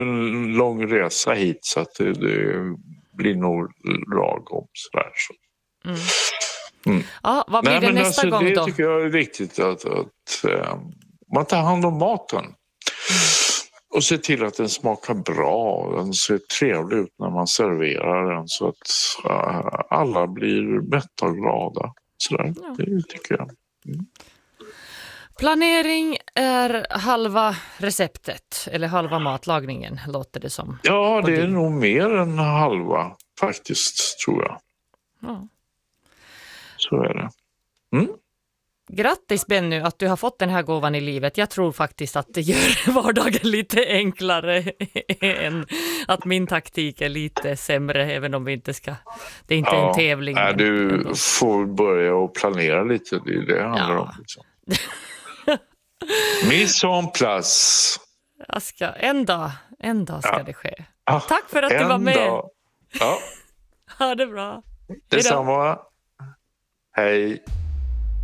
en lång resa hit så att det blir nog lagom sådär. Så. Ja, vad blir det nästa gång det då? Det tycker jag är viktigt att man tar hand om maten. Och se till att den smakar bra och den ser trevlig ut när man serverar den så att alla blir mätta och glada. Sådär, det tycker jag. Planering är halva receptet, eller halva matlagningen, låter det som. Ja, det är nog mer än halva faktiskt, tror jag. Ja. Så är det. Grattis Benny att du har fått den här gåvan i livet. Jag tror faktiskt att det gör vardagen lite enklare än att min taktik är lite sämre, även om vi inte ska... Det är inte en tävling. Nej, du får börja och planera lite, det är det handlar om. Liksom. Mise en place. En dag ska det ske. Tack för att du var med. Ja. Ha det bra. Detsamma. Hej.